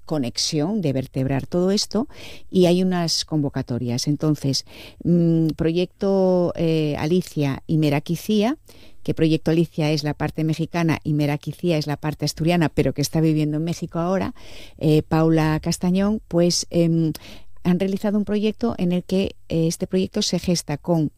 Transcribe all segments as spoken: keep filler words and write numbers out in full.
conexión, de vertebrar todo esto, y hay unas convocatorias. Entonces, mmm, Proyecto eh, Alicia y Meraquicía, que Proyecto Alicia es la parte mexicana y Meraquicía es la parte asturiana, pero que está viviendo en México ahora, eh, Paula Castañón, pues eh, han realizado un proyecto en el que eh, este proyecto se gesta con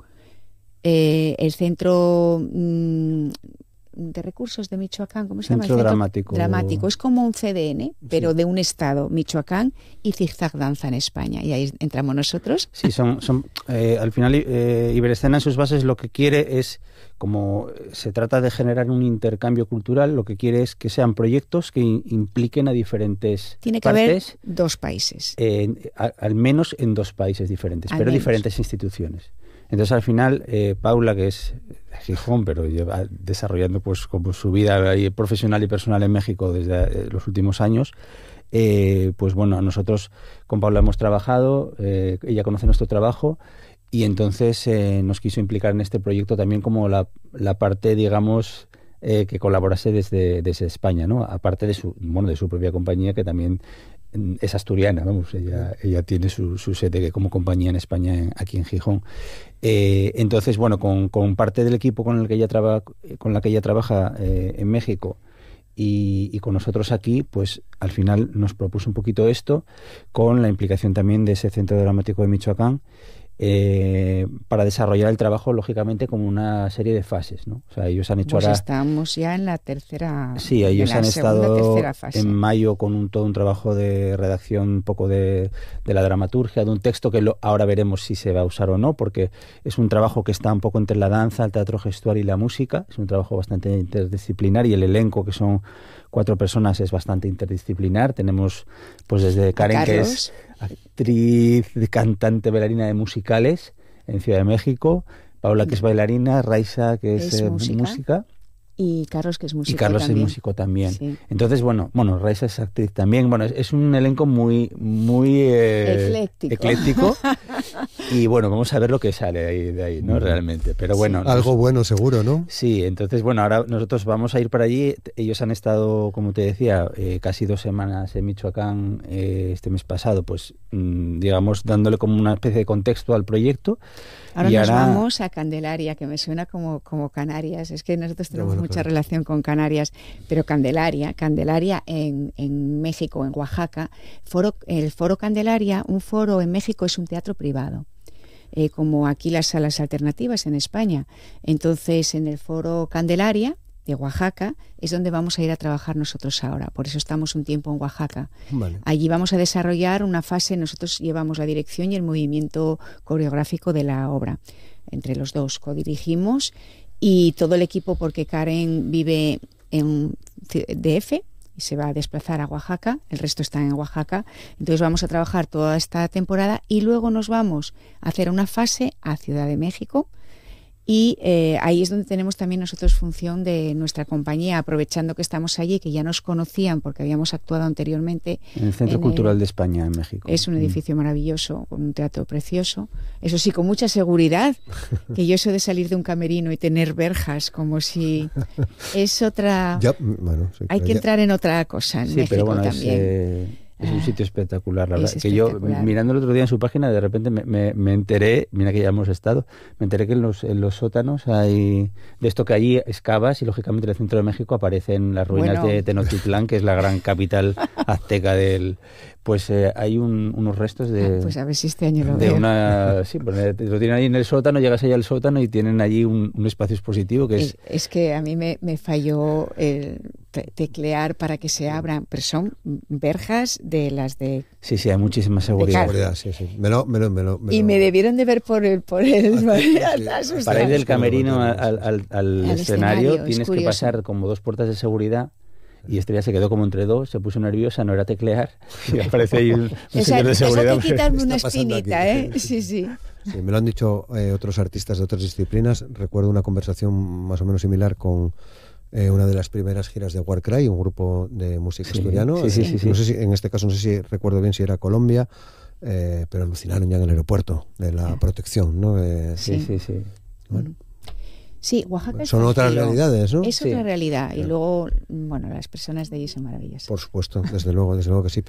eh, el Centro mmm, de Recursos de Michoacán, ¿cómo se llama? Centro Dramático. Dramático. Es como un C D N, pero sí. de un estado, Michoacán, y Zigzag Danza en España. Y ahí entramos nosotros. Sí, son, son eh, al final eh, Iberescena en sus bases lo que quiere es, como se trata de generar un intercambio cultural, lo que quiere es que sean proyectos que in, impliquen a diferentes Tiene que partes, haber dos países. Eh, a, al menos en dos países diferentes, al pero menos. diferentes instituciones. Entonces al final eh, Paula, que es de Gijón, pero lleva desarrollando pues como su vida profesional y personal en México desde los últimos años, eh, pues bueno, nosotros con Paula hemos trabajado, eh, ella conoce nuestro trabajo y entonces eh, nos quiso implicar en este proyecto también como la, la parte, digamos, eh, que colaborase desde, desde España, ¿no? Aparte de su, bueno, de su propia compañía, que también es asturiana, vamos, ella, ella tiene su, su sede como compañía en España, en, aquí en Gijón. Eh, entonces, bueno, con, con parte del equipo con el que ella traba, con la que ella trabaja eh, en México y, y con nosotros aquí, pues al final nos propuso un poquito esto, con la implicación también de ese Centro Dramático de Michoacán, Eh, para desarrollar el trabajo, lógicamente, como una serie de fases, ¿no? O sea, ellos han hecho pues ahora... estamos ya en la tercera... Sí, ellos han segunda, estado fase. en mayo con un, todo un trabajo de redacción, un poco de, de la dramaturgia, de un texto que lo, ahora veremos si se va a usar o no, porque es un trabajo que está un poco entre la danza, el teatro gestual y la música. Es un trabajo bastante interdisciplinar y el elenco, que son cuatro personas, es bastante interdisciplinar. Tenemos, pues desde Karen, que es actriz, cantante, bailarina de musicales en Ciudad de México, Paula, que es bailarina, Raiza, que es, es eh, música. música y Carlos, que es músico y Carlos también. es músico también. Sí. Entonces, bueno, bueno, Raiza es actriz también. Bueno, es, es un elenco muy muy eh, ecléctico. ecléctico y bueno, vamos a ver lo que sale ahí, de ahí, ¿no? Realmente. Pero bueno, sí. Algo nos, bueno seguro, ¿no? Sí, entonces, bueno, ahora nosotros vamos a ir para allí. Ellos han estado, como te decía, eh, casi dos semanas en Michoacán eh, este mes pasado, pues mmm, digamos, dándole como una especie de contexto al proyecto. Ahora y nos ahora... vamos a Candelaria, que me suena como, como Canarias. Es que nosotros tenemos bueno, mucha claro. relación con Canarias, pero Candelaria, Candelaria en, en México, en Oaxaca, foro, el Foro Candelaria, un foro en México es un teatro privado, eh, como aquí las salas alternativas en España. Entonces, en el Foro Candelaria de Oaxaca es donde vamos a ir a trabajar nosotros ahora. Por eso estamos un tiempo en Oaxaca. Vale. Allí vamos a desarrollar una fase, nosotros llevamos la dirección y el movimiento coreográfico de la obra. Entre los dos codirigimos y todo el equipo, porque Karen vive en D F y se va a desplazar a Oaxaca, el resto está en Oaxaca. Entonces vamos a trabajar toda esta temporada y luego nos vamos a hacer una fase a Ciudad de México. Y eh, ahí es donde tenemos también nosotros función de nuestra compañía, aprovechando que estamos allí, que ya nos conocían porque habíamos actuado anteriormente. En el Centro en Cultural el, de España, en México. Es un edificio mm. maravilloso, con un teatro precioso. Eso sí, con mucha seguridad, que yo eso de salir de un camerino y tener verjas, como si es otra... Ya, bueno, sí, Hay que ya. entrar en otra cosa en sí, México pero bueno, también. Es, eh... Es un sitio espectacular, la verdad. Es que yo, mirando el otro día en su página, de repente me, me, me enteré, mira que ya hemos estado, me enteré que en los, en los sótanos hay, de esto que allí excavas y lógicamente en el centro de México aparecen las ruinas bueno. de Tenochtitlán, que es la gran capital azteca del... Pues eh, hay un, unos restos de... Ah, pues a ver si este año lo de veo. Una, sí, pues lo tienen ahí en el sótano, llegas allá al sótano y tienen allí un, un espacio expositivo que es... Es, es que a mí me, me falló el teclear para que se abran, pero son verjas de las de... Sí, sí, hay muchísima seguridad. seguridad sí, sí. Me lo, me lo, me lo, me y lo... me debieron de ver por el... Por el sí, sí. Para ir del camerino al, al, al, al escenario, escenario tienes que pasar como dos puertas de seguridad. Y Estrella se quedó como entre dos, se puso nerviosa, no era teclear, y aparece ahí un, un o sea, señor de seguridad. Eso que quitarme una espinita, ¿eh? Sí, sí. Sí, me lo han dicho eh, otros artistas de otras disciplinas. Recuerdo una conversación más o menos similar con eh, una de las primeras giras de Warcry, un grupo de música sí, asturiano. Sí, sí, sí, sí. No sé si, en este caso no sé si recuerdo bien si era Colombia, eh, pero alucinaron ya en el aeropuerto de la protección, ¿no? Eh, sí, sí, sí. Bueno. Sí, Oaxaca son otras realidades, ¿no? Es sí. otra realidad. Y luego, bueno, las personas de allí son maravillosas. Por supuesto, desde luego, desde luego que sí.